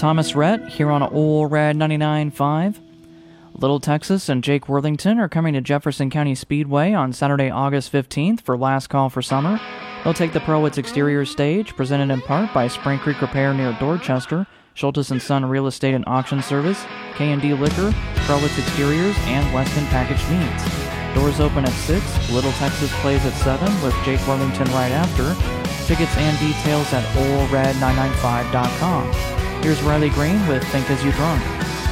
Thomas Rhett here on Ole Red 99.5. Little Texas and Jake Worthington are coming to Jefferson County Speedway on Saturday, August 15th for Last Call for Summer. They'll take the Prowitz Exterior stage, presented in part by Spring Creek Repair near Dorchester, Schultes & Son Real Estate and Auction Service, K&D Liquor, Prowitz Exteriors, and Weston Packaged Meats. Doors open at 6, Little Texas plays at 7 with Jake Worthington right after. Tickets and details at OleRed995.com. Here's Riley Green with Think As You Drunk.